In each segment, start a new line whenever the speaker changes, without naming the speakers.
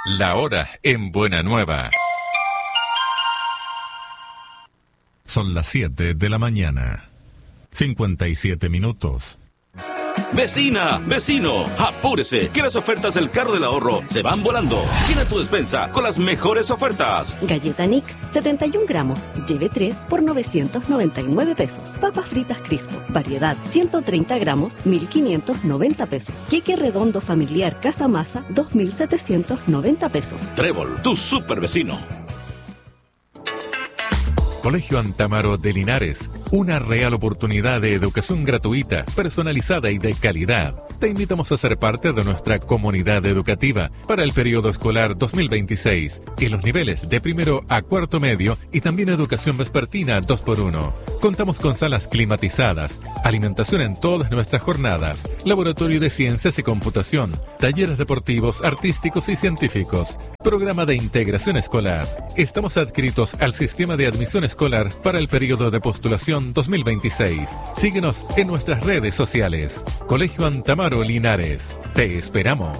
La hora en Buena Nueva. Son las 7 de la mañana. 57 minutos.
Vecina, vecino, apúrese, que las ofertas del carro del ahorro se van volando. Llena tu despensa con las mejores ofertas.
Galleta Nick, 71 gramos, lleve 3 por 999 pesos. Papas fritas Crispo, variedad, 130 gramos, 1.590 pesos. Queque redondo familiar Casa Masa, 2.790 pesos.
Trébol, tu super vecino.
Colegio Antamaro de Linares, una real oportunidad de educación gratuita, personalizada y de calidad. Te invitamos a ser parte de nuestra comunidad educativa para el periodo escolar 2026, en los niveles de primero a cuarto medio y también educación vespertina 2x1. Contamos con salas climatizadas, alimentación en todas nuestras jornadas, laboratorio de ciencias y computación, talleres deportivos, artísticos y científicos, programa de integración escolar. Estamos adscritos al sistema de admisión escolar para el periodo de postulación 2026. Síguenos en nuestras redes sociales. Colegio Antamaro Linares. Te esperamos.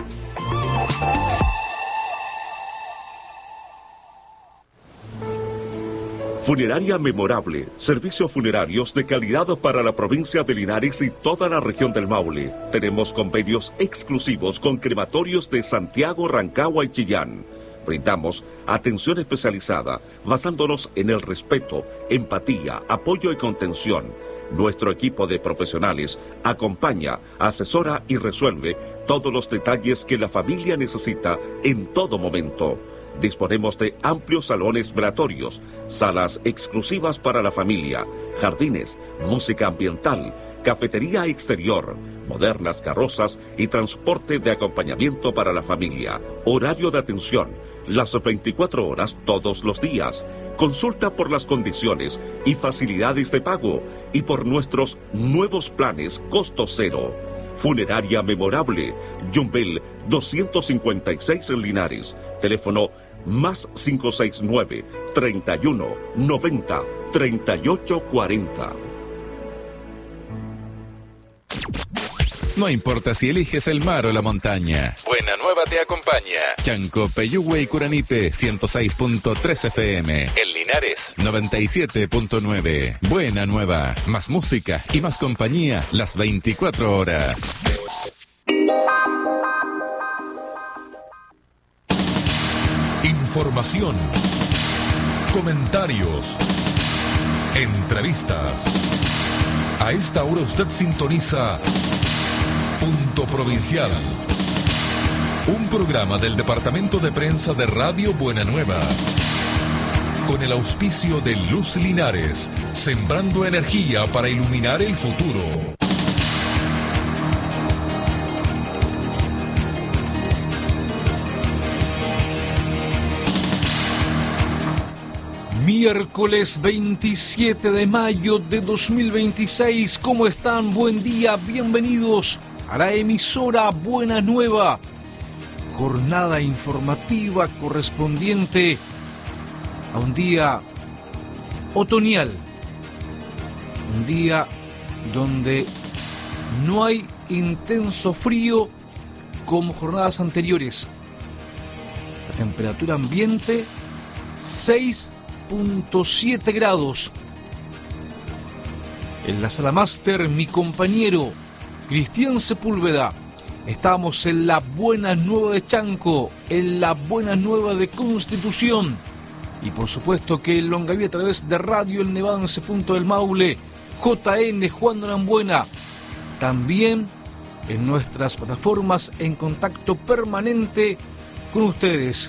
Funeraria Memorable, servicios funerarios de calidad para la provincia de Linares y toda la región del Maule. Tenemos convenios exclusivos con crematorios de Santiago, Rancagua y Chillán. Brindamos atención especializada, basándonos en el respeto, empatía, apoyo y contención. Nuestro equipo de profesionales acompaña, asesora y resuelve todos los detalles que la familia necesita en todo momento. Disponemos de amplios salones velatorios, salas exclusivas para la familia, jardines, música ambiental, cafetería exterior, modernas carrozas y transporte de acompañamiento para la familia. Horario de atención, las 24 horas todos los días. Consulta por las condiciones y facilidades de pago y por nuestros nuevos planes costo cero. Funeraria Memorable, Yumbel 256 en Linares. Teléfono más 569 31 90 38 40.
No importa si eliges el mar o la montaña. Buena Nueva te acompaña. Chanco, Peyúgue y Curanipe, 106.3 FM. En Linares, 97.9. Buena Nueva. Más música y más compañía las 24 horas. Información. Comentarios. Entrevistas. A esta hora usted sintoniza Punto Provincial, un programa del Departamento de Prensa de Radio Buena Nueva, con el auspicio de Luz Linares, sembrando energía para iluminar el futuro.
Miércoles 27 de mayo de 2026. ¿Cómo están? Buen día, bienvenidos a la emisora Buena Nueva. Jornada informativa correspondiente a un día otoñal. Un día donde no hay intenso frío como jornadas anteriores. La temperatura ambiente 6.7 grados. En la sala máster, mi compañero Cristian Sepúlveda. Estamos en la Buena Nueva de Chanco, en la Buena Nueva de Constitución y por supuesto que en Longaví a través de Radio El Nevance Punto del Maule, JN Juan de Norambuena. También en nuestras plataformas en contacto permanente con ustedes.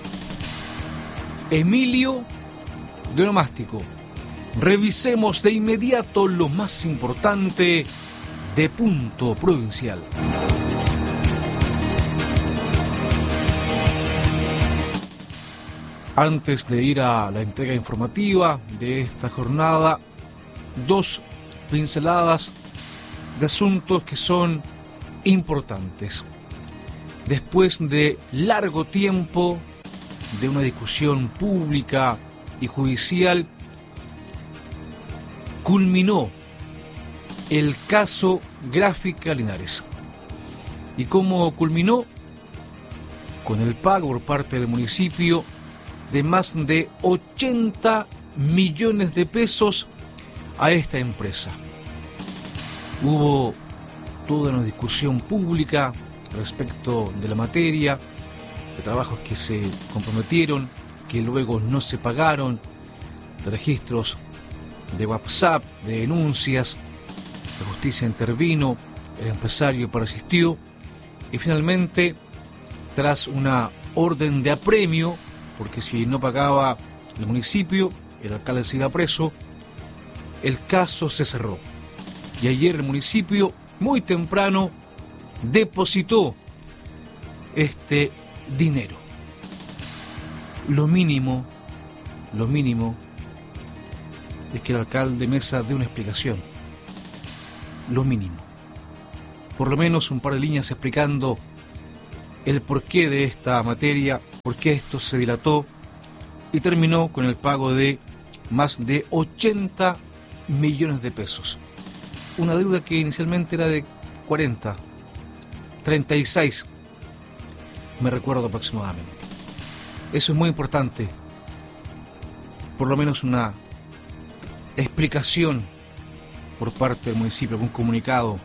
Emilio de Onomástico. Revisemos de inmediato lo más importante de Punto Provincial. Antes de ir a la entrega informativa de esta jornada, dos pinceladas de asuntos que son importantes. Después de largo tiempo de una discusión pública y judicial, culminó el caso Gráfica Linares. ¿Y cómo culminó? con el pago por parte del municipio de más de 80 millones de pesos a esta empresa. Hubo toda una discusión pública respecto de la materia, de trabajos que se comprometieron, que luego no se pagaron, de registros de WhatsApp, de denuncias. La justicia intervino, el empresario persistió y finalmente, tras una orden de apremio, porque si no pagaba el municipio, el alcalde se iba preso, el caso se cerró. Y ayer el municipio, muy temprano, depositó este dinero. Lo mínimo es que el alcalde Mesa dé una explicación. Lo mínimo. Por lo menos un par de líneas explicando el porqué de esta materia, por qué esto se dilató y terminó con el pago de más de 80 millones de pesos. Una deuda que inicialmente era de 40, 36, me recuerdo aproximadamente. Eso es muy importante. Por lo menos una explicación por parte del municipio, un comunicado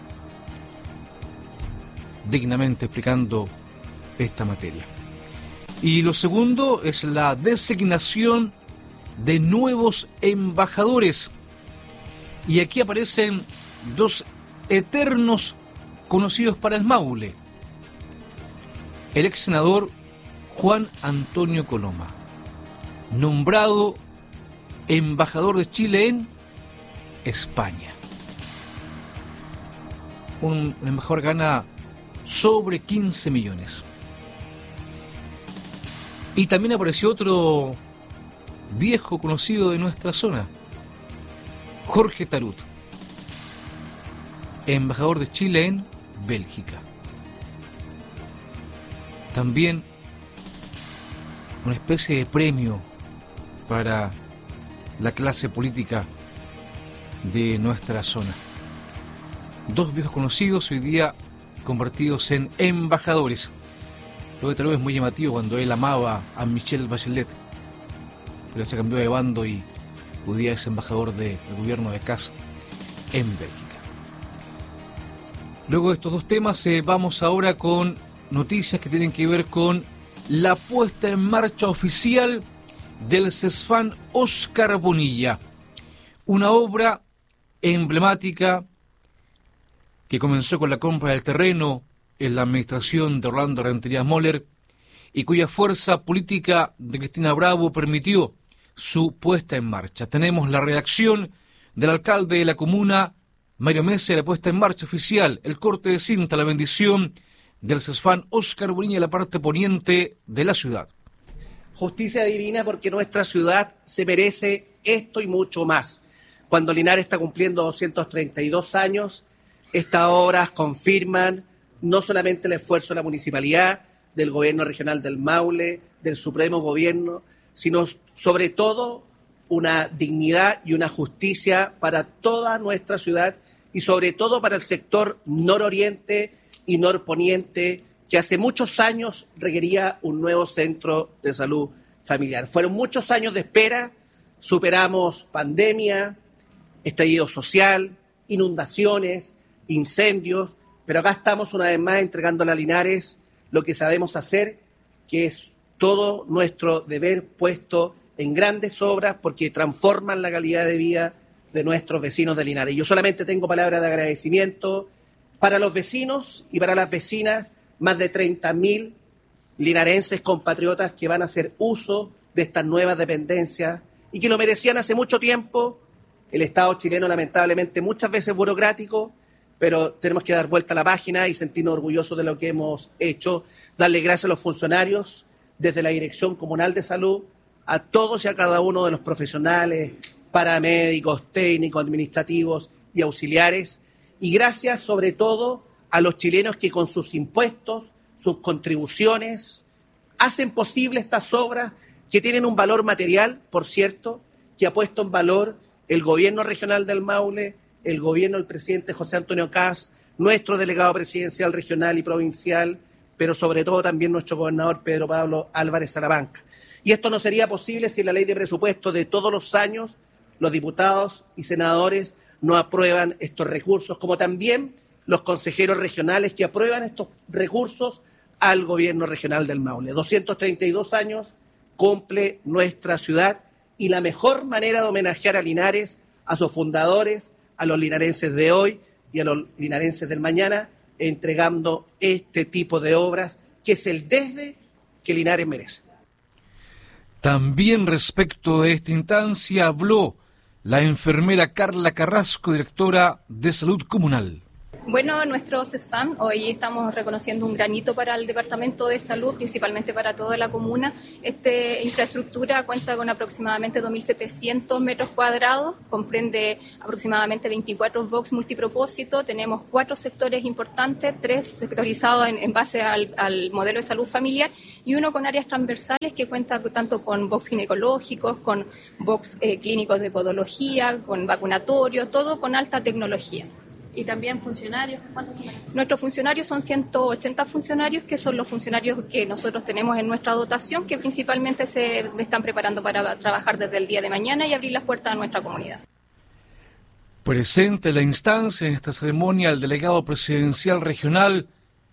dignamente explicando esta materia. Y lo segundo es la designación de nuevos embajadores. Y aquí aparecen dos eternos conocidos para el Maule. El ex senador Juan Antonio Coloma, nombrado embajador de Chile en España. Un embajador gana sobre 15 millones. Y también apareció otro viejo conocido de nuestra zona, Jorge Tarut, embajador de Chile en Bélgica. También una especie de premio para la clase política de nuestra zona. Dos viejos conocidos hoy día convertidos en embajadores. Lo de Tarut es muy llamativo cuando él amaba a Michelle Bachelet, pero se cambió de bando y hoy día es embajador del gobierno de Kass en Bélgica. Luego de estos dos temas vamos ahora con noticias que tienen que ver con la puesta en marcha oficial del CESFAN Oscar Bonilla, una obra emblemática que comenzó con la compra del terreno en la administración de Orlando Rentería Moller y cuya fuerza política de Cristina Bravo permitió su puesta en marcha. Tenemos la reacción del alcalde de la comuna, Mario Mesa, la puesta en marcha oficial, el corte de cinta, la bendición del CESFAN Oscar Bonilla, la parte poniente de la ciudad.
Justicia divina, porque nuestra ciudad se merece esto y mucho más. Cuando Linares está cumpliendo 232 años, estas obras confirman no solamente el esfuerzo de la municipalidad, del gobierno regional del Maule, del Supremo Gobierno, sino sobre todo una dignidad y una justicia para toda nuestra ciudad y sobre todo para el sector nororiente y norponiente, que hace muchos años requería un nuevo centro de salud familiar. Fueron muchos años de espera, superamos pandemia, estallido social, inundaciones, incendios, pero acá estamos una vez más entregándole a Linares lo que sabemos hacer, que es todo nuestro deber puesto en grandes obras porque transforman la calidad de vida de nuestros vecinos de Linares. Yo solamente tengo palabras de agradecimiento para los vecinos y para las vecinas, más de 30.000 linarenses compatriotas que van a hacer uso de estas nuevas dependencias y que lo merecían hace mucho tiempo. El Estado chileno, lamentablemente, muchas veces burocrático, pero tenemos que dar vuelta a la página y sentirnos orgullosos de lo que hemos hecho, darle gracias a los funcionarios desde la Dirección Comunal de Salud, a todos y a cada uno de los profesionales, paramédicos, técnicos, administrativos y auxiliares, y gracias sobre todo a los chilenos que con sus impuestos, sus contribuciones, hacen posible estas obras que tienen un valor material, por cierto, que ha puesto en valor el gobierno regional del Maule, el gobierno del presidente José Antonio Kass, nuestro delegado presidencial regional y provincial, pero sobre todo también nuestro gobernador Pedro Pablo Álvarez Salamanca. Y esto no sería posible si en la ley de presupuesto de todos los años los diputados y senadores no aprueban estos recursos, como también los consejeros regionales que aprueban estos recursos al gobierno regional del Maule. 232 años cumple nuestra ciudad y la mejor manera de homenajear a Linares, a sus fundadores, a los linarenses de hoy y a los linarenses del mañana, entregando este tipo de obras que es el desde que Linares merece.
También respecto de esta instancia habló la enfermera Carla Carrasco, directora de Salud Comunal.
Bueno, nuestro CESFAM, hoy estamos reconociendo un granito para el Departamento de Salud, principalmente para toda la comuna. Esta infraestructura cuenta con aproximadamente 2.700 metros cuadrados, comprende aproximadamente 24 box multipropósito, tenemos 4 sectores importantes, 3 sectorizados en base al modelo de salud familiar y 1 con áreas transversales que cuenta tanto con box ginecológicos, con box clínicos de podología, con vacunatorio, todo con alta tecnología.
¿Y también funcionarios? ¿Cuántos son?
Nuestros funcionarios son 180 funcionarios, que son los funcionarios que nosotros tenemos en nuestra dotación, que principalmente se están preparando para trabajar desde el día de mañana y abrir las puertas a nuestra comunidad.
Presente en la instancia en esta ceremonia el delegado presidencial regional,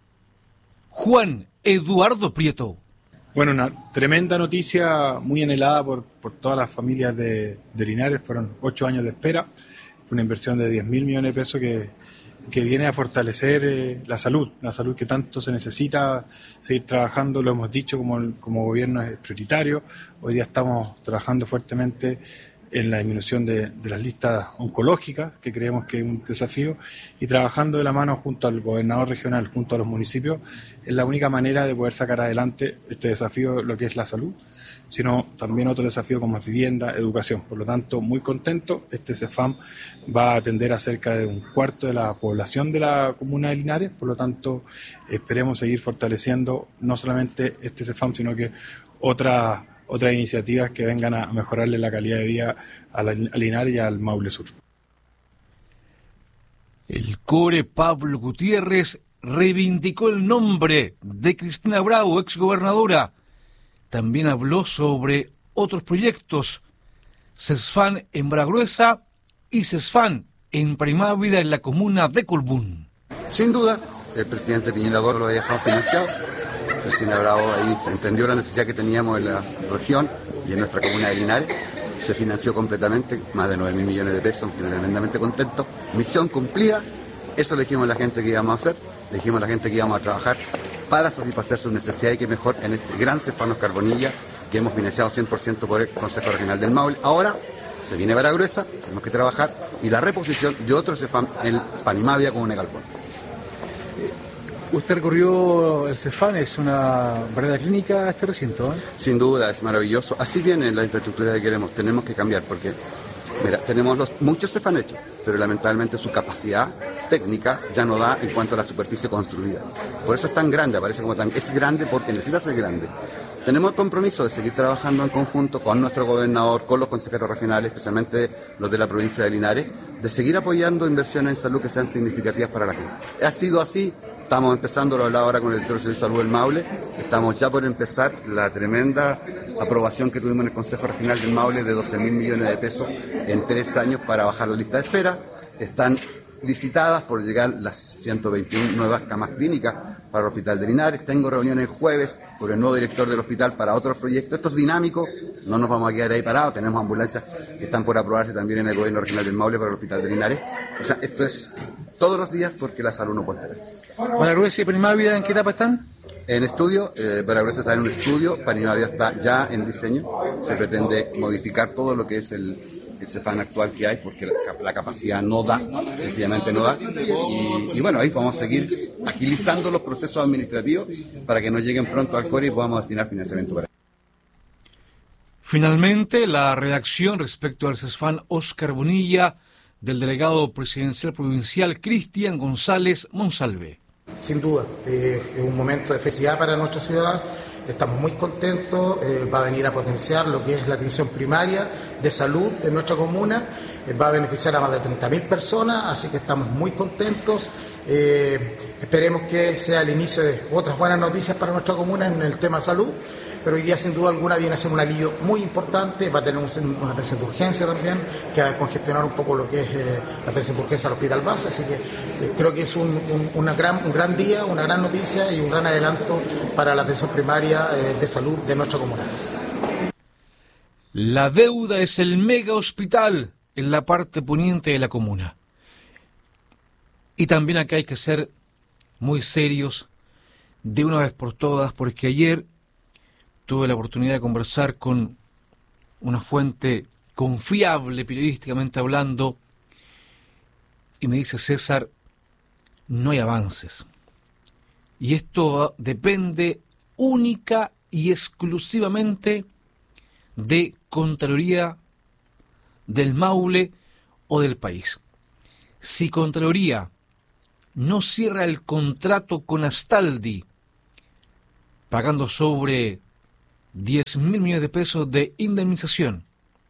Juan Eduardo Prieto.
Bueno, una tremenda noticia muy anhelada por todas las familias de Linares. Fueron 8 años de espera. Fue una inversión de 10.000 millones de pesos que viene a fortalecer la salud que tanto se necesita seguir trabajando. Lo hemos dicho, como gobierno es prioritario. Hoy día estamos trabajando fuertemente en la disminución de las listas oncológicas, que creemos que es un desafío, y trabajando de la mano junto al gobernador regional, junto a los municipios, es la única manera de poder sacar adelante este desafío, lo que es la salud, sino también otro desafío como es vivienda, educación. Por lo tanto, muy contento. Este CESFAM va a atender a cerca de 1/4 de la población de la comuna de Linares, por lo tanto, esperemos seguir fortaleciendo no solamente este CESFAM, sino que otras iniciativas que vengan a mejorarle la calidad de vida a Linares y al Maule Sur.
El core Pablo Gutiérrez reivindicó el nombre de Cristina Bravo, exgobernadora. También habló sobre otros proyectos, CESFAM en Baragruesa y CESFAM en Primávida en la comuna de Colbún.
Sin duda, el presidente Piñera lo había dejado financiado. Cristina Bravo ahí entendió la necesidad que teníamos en la región y en nuestra comuna de Linares. Se financió completamente, más de 9.000 millones de pesos, estoy tremendamente contento. Misión cumplida, eso le dijimos a la gente que íbamos a hacer, le dijimos a la gente que íbamos a trabajar para satisfacer sus necesidades y que mejor en este gran CESFAM Oscar Bonilla, que hemos financiado 100% por el Consejo Regional del Maule. Ahora se viene Baragruesa, tenemos que trabajar, y la reposición de otro CESFAM en Panimávida como Galpón.
Usted recorrió el CESFAM, es una verdadera clínica este recinto, ¿eh?
Sin duda, es maravilloso. Así viene la infraestructura que queremos. Tenemos que cambiar porque, mira, tenemos muchos CESFAM hechos, pero lamentablemente su capacidad técnica ya no da en cuanto a la superficie construida. Por eso es tan grande, aparece como tan... Es grande porque necesita ser grande. Tenemos el compromiso de seguir trabajando en conjunto con nuestro gobernador, con los consejeros regionales, especialmente los de la provincia de Linares, de seguir apoyando inversiones en salud que sean significativas para la gente. Ha sido así. Estamos empezando, lo hablaba ahora con el director de Salud del Maule, estamos ya por empezar la tremenda aprobación que tuvimos en el Consejo Regional del Maule de 12.000 millones de pesos en 3 años para bajar la lista de espera. Están licitadas por llegar las 121 nuevas camas clínicas para el Hospital de Linares. Tengo reuniones el jueves con el nuevo director del hospital para otros proyectos. Esto es dinámico, no nos vamos a quedar ahí parados. Tenemos ambulancias que están por aprobarse también en el Gobierno Regional del Maule para el Hospital de Linares. O sea, esto es todos los días porque la salud no puede esperar.
¿Baragruesa y Panimávida en qué etapa están?
En estudio, Baragruesa está en un estudio, Panimávida está ya en diseño. Se pretende modificar todo lo que es el CESFAM actual que hay, porque la capacidad no da, sencillamente no da. Y bueno, ahí vamos a seguir agilizando los procesos administrativos para que nos lleguen pronto al core y podamos destinar financiamiento para.
Finalmente, la reacción respecto al CESFAM Oscar Bonilla del delegado presidencial provincial Cristian González Monsalve.
Sin duda, es un momento de felicidad para nuestra ciudad, estamos muy contentos, va a venir a potenciar lo que es la atención primaria de salud de nuestra comuna va a beneficiar a más de 30.000 personas, así que estamos muy contentos. Esperemos que sea el inicio de otras buenas noticias para nuestra comuna en el tema salud, pero hoy día sin duda alguna viene a ser un alivio muy importante. Va a tener una atención de urgencia también, que va a congestionar un poco lo que es la atención de urgencia al hospital base, así que creo que es un gran día, una gran noticia y un gran adelanto para la atención primaria de salud de nuestra comuna.
La deuda es el mega hospital en la parte poniente de la comuna. Y también acá hay que ser muy serios de una vez por todas, porque ayer tuve la oportunidad de conversar con una fuente confiable periodísticamente hablando y me dice: César, no hay avances. Y esto depende única y exclusivamente de Contraloría del Maule o del país. Si Contraloría no cierra el contrato con Astaldi, pagando sobre 10.000 millones de pesos de indemnización,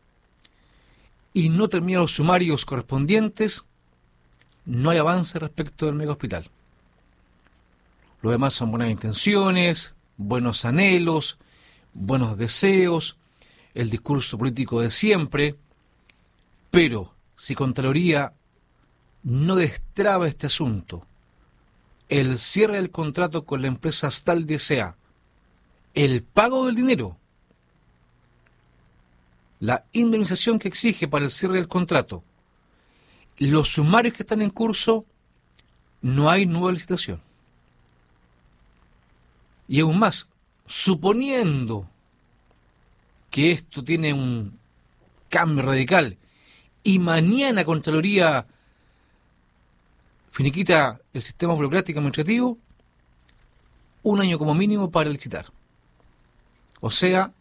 y no termina los sumarios correspondientes, no hay avance respecto del mega hospital. Lo demás son buenas intenciones, buenos anhelos, buenos deseos, el discurso político de siempre, pero si Contraloría no destraba este asunto, el cierre del contrato con la empresa Astaldi S.A., el pago del dinero, la indemnización que exige para el cierre del contrato, los sumarios que están en curso, no hay nueva licitación. Y aún más, suponiendo que esto tiene un cambio radical y mañana Contraloría finiquita el sistema burocrático administrativo, un año como mínimo para licitar. O sea,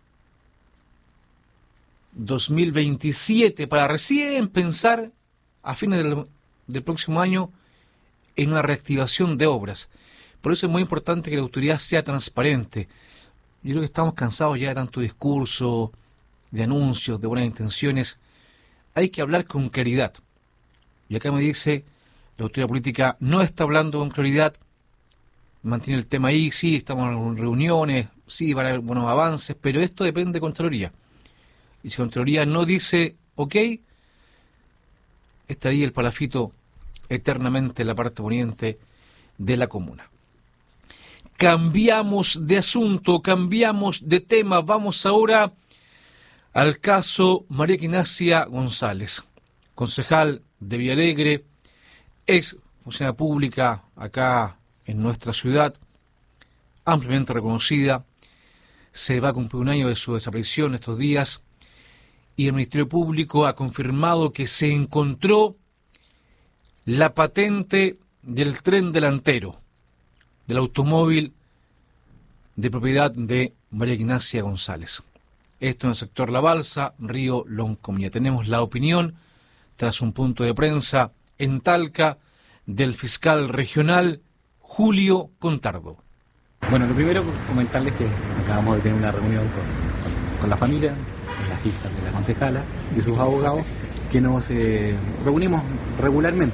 2027 para recién pensar a fines del próximo año en una reactivación de obras. Por eso es muy importante que la autoridad sea transparente. Yo creo que estamos cansados ya de tanto discurso, de anuncios, de buenas intenciones. Hay que hablar con claridad. Y acá me dice, la autoridad política no está hablando con claridad, mantiene el tema ahí, sí, estamos en reuniones, sí, van a haber buenos avances, pero esto depende de Contraloría. Y si Contraloría no dice ok, estaría el palafito eternamente en la parte poniente de la comuna. Cambiamos de asunto, cambiamos de tema, vamos ahora al caso María Ignacia González, concejal de Villalegre, ex funcionaria pública acá en nuestra ciudad, ampliamente reconocida. Se va a cumplir un año de su desaparición estos días y el Ministerio Público ha confirmado que se encontró la patente del tren delantero del automóvil de propiedad de María Ignacia González. Esto en el sector La Balsa, Río Loncomía. Tenemos la opinión, tras un punto de prensa en Talca, del fiscal regional Julio Contardo.
Bueno, lo primero, comentarles que acabamos de tener una reunión con la familia, las hijas de la concejala y sus abogados, que nos reunimos regularmente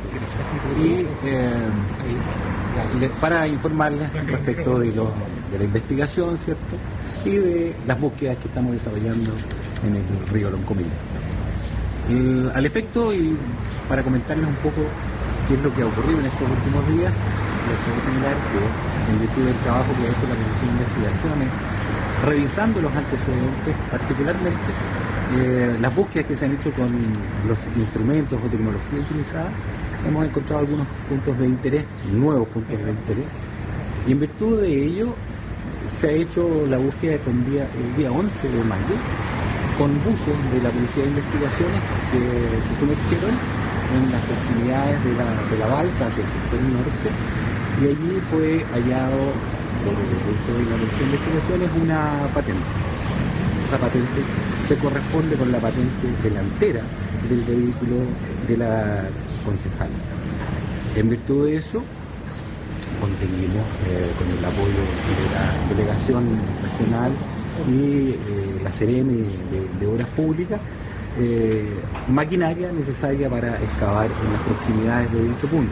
para informarles respecto de la investigación, ¿cierto?, y de las búsquedas que estamos desarrollando en el río Loncomía. Al efecto, y para comentarles un poco qué es lo que ha ocurrido en estos últimos días, les puedo señalar que, en virtud del trabajo que ha hecho la Comisión de Investigaciones, revisando los antecedentes, particularmente las búsquedas que se han hecho con los instrumentos o tecnología utilizada, hemos encontrado algunos puntos de interés, nuevos puntos de interés, y en virtud de ello se ha hecho la búsqueda el día 11 de mayo con buzos de la Policía de Investigaciones que se sumergieron en las proximidades de la balsa hacia el sector norte, y allí fue hallado por el uso de la Policía de Investigaciones una patente. Esa patente se corresponde con la patente delantera del vehículo de la concejala. En virtud de eso, conseguimos, con el apoyo de la delegación regional y la CEREMI de Obras Públicas, maquinaria necesaria para excavar en las proximidades de dicho punto.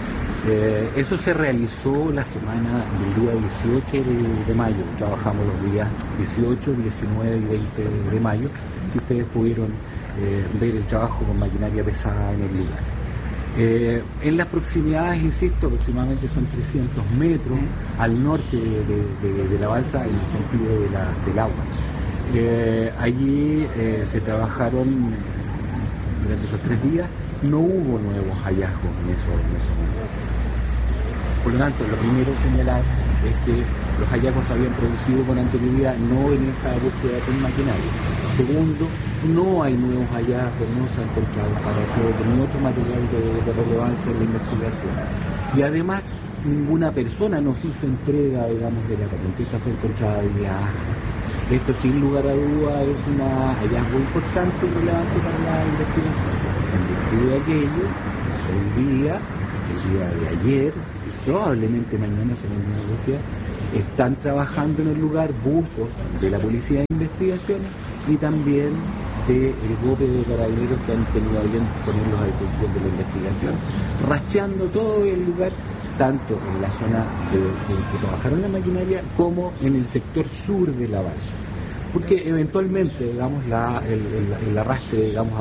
Eso se realizó la semana del día 18 de mayo. Trabajamos los días 18, 19 y 20 de mayo, que ustedes pudieron ver el trabajo con maquinaria pesada en el lugar. En las proximidades, insisto, aproximadamente son 300 metros al norte de la balsa en el sentido del agua. Allí se trabajaron durante esos 3 días, no hubo nuevos hallazgos en esos momentos. Por lo tanto, lo primero señalar es que los hallazgos se habían producido con anterioridad, no en esa búsqueda con maquinaria. Segundo, no hay nuevos hallazgos, no se ha encontrado parachoques ni otro material de relevancia en la investigación. Y además, ninguna persona nos hizo entrega, digamos, de la patente. Esta fue encontrada día antes. Esto, sin lugar a duda, es un hallazgo importante y relevante para la investigación. En virtud de aquello, el día de ayer, y probablemente mañana se ven una búsqueda, están trabajando en el lugar buzos de la Policía de Investigaciones y también del GOPE de Carabineros, que han tenido a bien ponerlos a disposición de la investigación, rastreando todo el lugar, tanto en la zona que trabajaron la maquinaria como en el sector sur de la balsa. Porque eventualmente, digamos, el arrastre, digamos,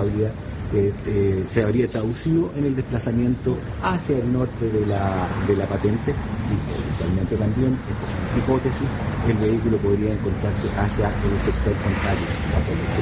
se habría traducido en el desplazamiento hacia el norte de la patente, y eventualmente también, esto es una hipótesis, el vehículo podría encontrarse hacia el sector contrario, hacia el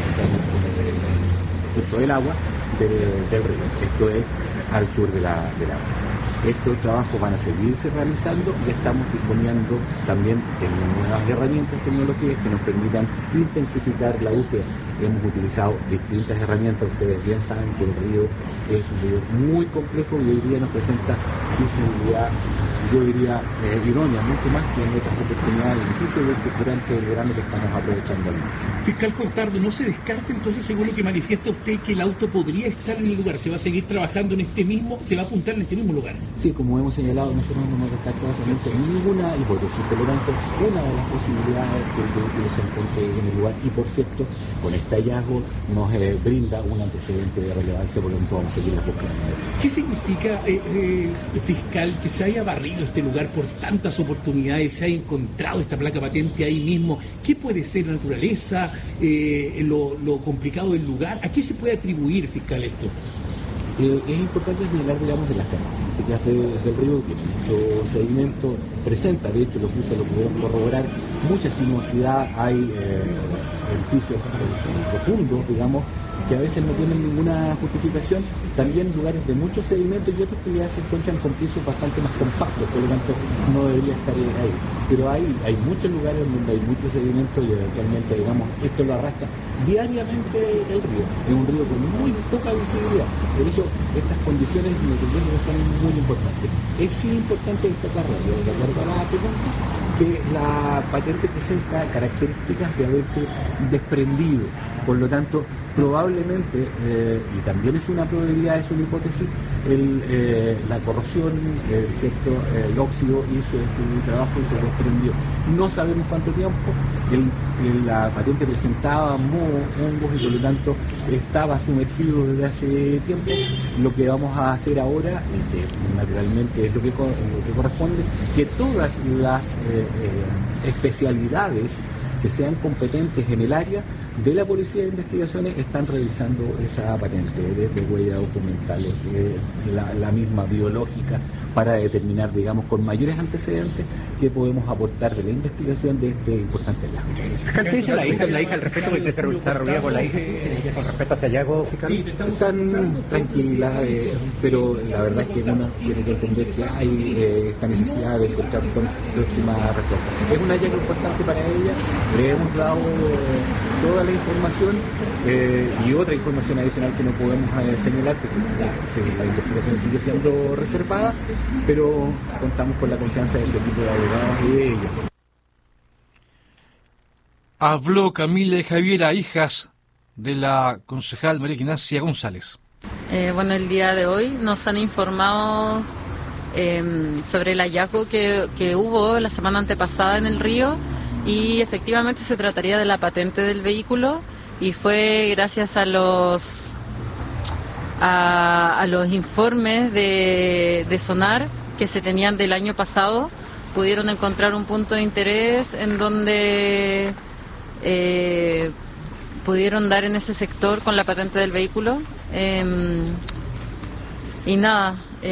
curso del agua del río, esto es al sur de la balsa. Estos trabajos van a seguirse realizando y estamos disponiendo también de nuevas herramientas tecnológicas que nos permitan intensificar la búsqueda. Hemos utilizado distintas herramientas, ustedes bien saben que el río es un río muy complejo y hoy día nos presenta visibilidad, yo diría, idónea, mucho más que en otras oportunidades, incluso durante el verano que estamos aprovechando al máximo.
Fiscal Contardo, ¿no se descarta entonces, según lo que manifiesta usted, que el auto podría estar en el lugar? ¿Se va a seguir trabajando en este mismo, se va a apuntar en este mismo lugar?
Sí, como hemos señalado, nosotros no hemos descartado ninguna hipótesis, por lo tanto, una de las posibilidades es que el vehículo se encuentre en el lugar y, por cierto, con este hallazgo nos brinda un antecedente de relevancia, por lo tanto vamos a seguir la búsqueda.
¿Qué significa, fiscal, que se haya barrido este lugar por tantas oportunidades, se haya encontrado esta placa patente ahí mismo? ¿Qué puede ser la naturaleza, lo complicado del lugar? ¿A qué se puede atribuir, fiscal, esto?
Es importante señalar, digamos, de las características del río, que mucho sedimento presenta, de hecho los usos lo pudieron corroborar, mucha sinuosidad, hay edificios profundos, digamos, que a veces no tienen ninguna justificación, también lugares de mucho sedimento y otros que ya se encuentran con pisos bastante más compactos, por lo tanto no debería estar ahí. Pero hay muchos lugares donde hay mucho sedimento y eventualmente, digamos, esto lo arrastra diariamente el río. Es un río con muy poca visibilidad, por eso estas condiciones meteorológicas son muy importantes. Es sí importante destacar, de acuerdo a la pregunta, que la patente presenta características de haberse desprendido, por lo tanto probablemente, y también es una probabilidad, es una hipótesis, la corrosión, ¿cierto? El óxido hizo su trabajo y se desprendió. No sabemos cuánto tiempo, la patente presentaba mohos, hongos y por lo tanto estaba sumergido desde hace tiempo. Lo que vamos a hacer ahora, y que naturalmente es lo que corresponde, que todas las especialidades que sean competentes en el área de la Policía de Investigaciones están revisando esa patente, desde huellas documentales, la misma biológica, para determinar, digamos, con mayores antecedentes qué podemos aportar de la investigación de este importante hallazgo.
¿Qué dice la hija al respecto? ¿Que usted está reunida con la hija con respecto a este hallazgo, fiscal?
Sí, están tranquilas, pero la verdad es que uno tiene que entender que hay esta necesidad de encontrar con próxima respuesta. Es un hallazgo importante para ella, le hemos dado toda la información y otra información adicional que no podemos señalar porque la investigación sigue siendo reservada, pero contamos con la confianza de su equipo de abogados y de ellos.
Habló Camila y Javiera, hijas de la concejal María Ignacia González.
Bueno, el día de hoy nos han informado sobre el hallazgo que hubo la semana antepasada en el río, y efectivamente se trataría de la patente del vehículo y fue gracias a los informes de SONAR que se tenían del año pasado. Pudieron encontrar un punto de interés en donde pudieron dar en ese sector con la patente del vehículo. Y nada,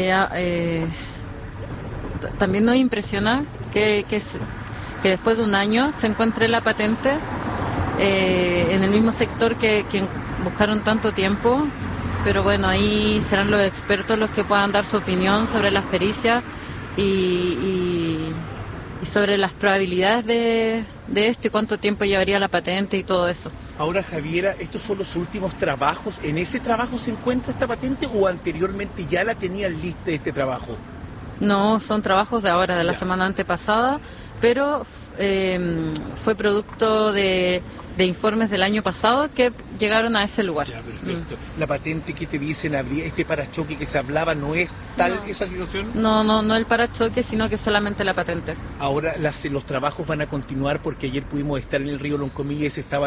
también nos impresiona que después de un año se encuentre la patente en el mismo sector que buscaron tanto tiempo. Pero bueno, ahí serán los expertos los que puedan dar su opinión sobre las pericias y sobre las probabilidades de esto y cuánto tiempo llevaría la patente y todo eso.
Ahora, Javiera, ¿estos son los últimos trabajos? ¿En ese trabajo se encuentra esta patente o anteriormente ya la tenían lista este trabajo?
No, son trabajos de ahora, de la semana antepasada, pero fue producto de informes del año pasado que llegaron a ese lugar.
Ya, perfecto. ¿La patente que te dicen habría, este parachoque que se hablaba, no es tal esa situación?
No el parachoque, sino que solamente la patente.
Ahora los trabajos van a continuar porque ayer pudimos estar en el río Loncomilla y se estaba